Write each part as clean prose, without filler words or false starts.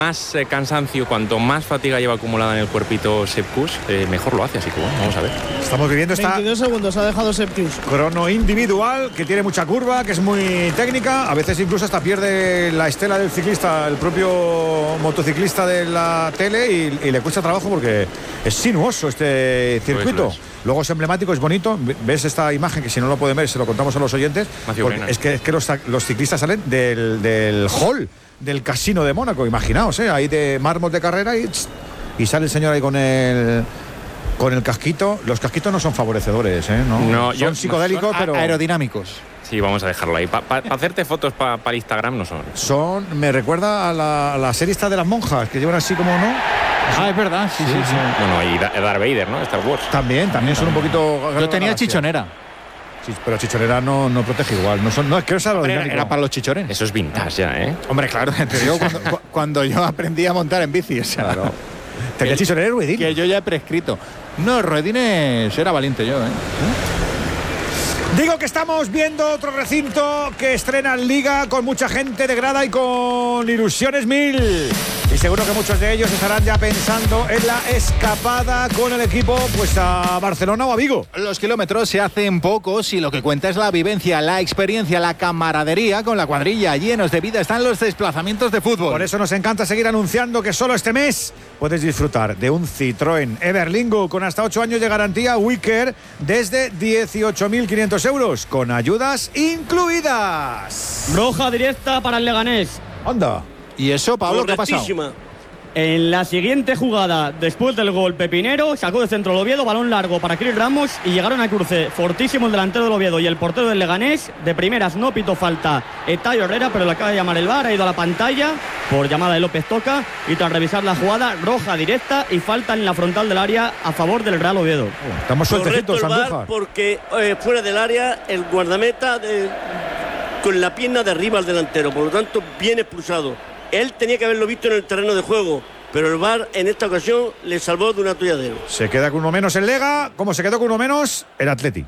más cansancio, cuanto más fatiga lleva acumulada en el cuerpito Sepp Kuss, mejor lo hace. Así que bueno, vamos a ver. Estamos viviendo esta 22 segundos ha dejado Sepp Kuss. crono individual, que tiene mucha curva, que es muy técnica. A veces incluso hasta pierde la estela del ciclista, el propio motociclista de la tele, y le cuesta trabajo porque es sinuoso este circuito. Pues Luego es emblemático, es bonito. Ves esta imagen que si no lo pueden ver, se lo contamos a los oyentes. Es que los ciclistas salen del hall del casino de Mónaco, imaginaos, ahí de mármol de carrera, y sale el señor ahí con el casquito. Los casquitos no son favorecedores, no son psicodélicos, pero aerodinámicos. Sí, vamos a dejarlo ahí. Para hacerte fotos para Instagram no son. Me recuerda a la serie esta de las monjas, que llevan así como, ¿no? Es verdad, sí. Bueno, y Darth Vader, ¿no? Star Wars. También son un poquito. Yo tenía chichonera. Sí, pero chichonera no protege igual. No es que es aerodinámico. Era para los chichones. Eso es vintage ya, ¿eh? Hombre, claro, cuando yo aprendí a montar en bici, claro. Tenía chichonera y ruedines. Que yo ya he prescrito. No, ruedines era valiente yo, Digo que estamos viendo otro recinto que estrena en Liga, con mucha gente de grada y con ilusiones mil. Y seguro que muchos de ellos estarán ya pensando en la escapada con el equipo, pues a Barcelona o a Vigo. Los kilómetros se hacen pocos y lo que cuenta es la vivencia, la experiencia, la camaradería con la cuadrilla. Llenos de vida están los desplazamientos de fútbol. Por eso nos encanta seguir anunciando que solo este mes puedes disfrutar de un Citroën Everlingo con hasta 8 años de garantía Wicker desde 18.500 euros, con ayudas incluidas. Roja directa para el Leganés. Anda. ¿Y eso, Pablo, qué ha pasado? En la siguiente jugada, después del gol, Pepinero sacó de centro el Oviedo, balón largo para Chris Ramos, y llegaron a cruce fortísimo el delantero del Oviedo y el portero del Leganés. De primeras no pitó falta Etayo Herrera, pero le acaba de llamar el VAR, ha ido a la pantalla por llamada de López Toca, y tras revisar la jugada, roja directa y falta en la frontal del área a favor del Real Oviedo. Estamos sueltecitos, Andújar. Porque fuera del área el guardameta con la pierna de arriba al delantero, por lo tanto bien expulsado. Él tenía que haberlo visto en el terreno de juego, pero el VAR en esta ocasión le salvó de un atolladero. Se queda con uno menos el Lega, como se quedó con uno menos el Atleti.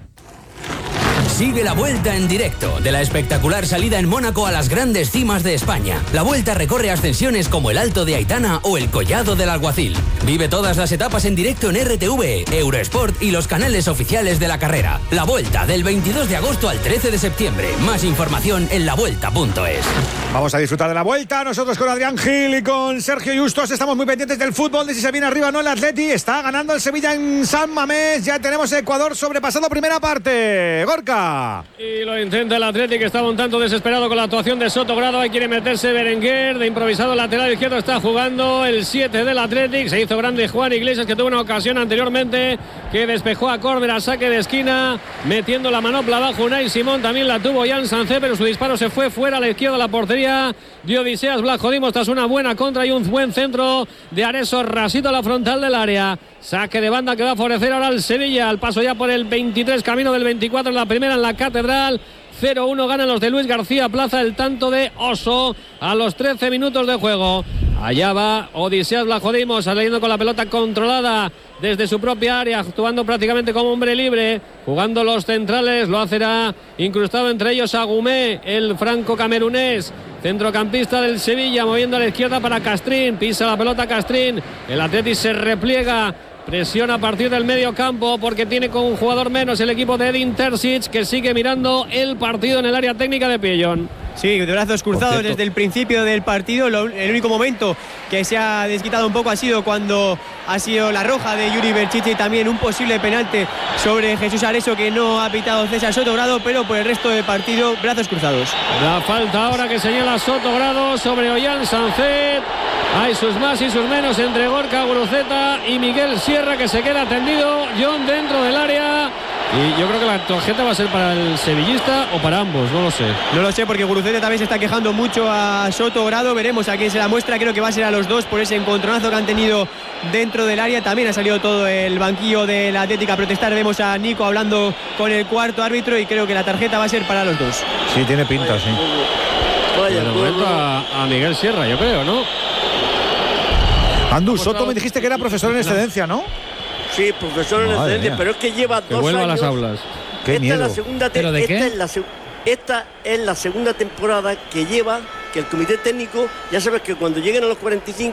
Sigue la Vuelta en directo de la espectacular salida en Mónaco a las grandes cimas de España. La Vuelta recorre ascensiones como el Alto de Aitana o el Collado del Alguacil. Vive todas las etapas en directo en RTV, Eurosport y los canales oficiales de la carrera. La Vuelta, del 22 de agosto al 13 de septiembre. Más información en lavuelta.es. Vamos a disfrutar de la Vuelta. Nosotros con Adrián Gil y con Sergio Justos estamos muy pendientes del fútbol, de si se viene arriba o no el Atleti. Está ganando el Sevilla en San Mamés. Ya tenemos Ecuador sobrepasado primera parte. Gorka. Y lo intenta el Atleti, que estaba un tanto desesperado con la actuación de Sotogrado. Ahí quiere meterse Berenguer, de improvisado lateral izquierdo está jugando el 7 del Athletic. Se hizo grande Juan Iglesias, que tuvo una ocasión anteriormente que despejó a córner a saque de esquina, metiendo la manopla abajo. Unai Simón también la tuvo Jan Sancé, pero su disparo se fue fuera a la izquierda de la portería de Odiseas Vlachodimos tras una buena contra y un buen centro de Areso Rasito a la frontal del área. Saque de banda que va a favorecer ahora al Sevilla, al paso ya por el 23, camino del 24 en la primera en la Catedral. 0-1 ganan los de Luis García Plaza, el tanto de Oso a los 13 minutos de juego. Allá va Odiseas Vlachodimos, saliendo con la pelota controlada desde su propia área, actuando prácticamente como hombre libre, jugando los centrales, lo hacerá incrustado entre ellos Agumé, el franco-camerunés, centrocampista del Sevilla, moviendo a la izquierda para Castrín, pisa la pelota Castrín, el Atleti se repliega, presiona a partir del medio campo porque tiene con un jugador menos el equipo de Edin Terzic, que sigue mirando el partido en el área técnica de Pellón. Sí, de brazos cruzados desde el principio del partido. El único momento que se ha desquitado un poco ha sido cuando ha sido la roja de Yuri Berchiche y también un posible penalti sobre Jesús Areso, que no ha pitado César Sotogrado, pero por el resto del partido brazos cruzados. La falta ahora que señala Sotogrado sobre Ollán Sancet. Hay sus más y sus menos entre Gorka Guruceta y Miguel Sierra, que se queda tendido. John dentro del área. Y yo creo que la tarjeta va a ser para el sevillista o para ambos, no lo sé. No lo sé, porque Guruceta también se está quejando mucho a Sotogrado. Veremos a quién se la muestra. Creo que va a ser a los dos por ese encontronazo que han tenido dentro del área. También ha salido todo el banquillo de la Atlética a protestar. Vemos a Nico hablando con el cuarto árbitro y creo que la tarjeta va a ser para los dos. Sí, tiene pinta, sí. De momento a Miguel Sierra, yo creo, ¿no? Andu, Soto me dijiste que era profesor en excedencia, ¿no? Sí, profesor en excedencia, pero es que lleva 2 años. Vuelva a las aulas. Qué miedo. Esta es la segunda temporada que lleva que el comité técnico, ya sabes que cuando lleguen a los 45